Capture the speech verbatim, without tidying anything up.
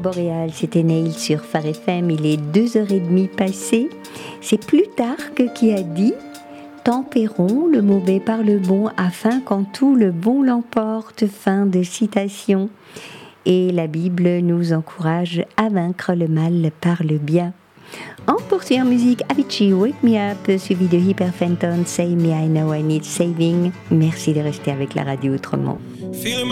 Boréal, c'était Neil sur Phare F M, il est deux heures trente passées. C'est Plutarque qui a dit « Tempérons le mauvais par le bon afin qu'en tout le bon l'emporte ». Fin de citation. Et la Bible nous encourage à vaincre le mal par le bien. On poursuit en musique Avicii, Wake Me Up, suivi de Hyperphantom, Say Me I Know I Need Saving. Merci de rester avec la radio autrement.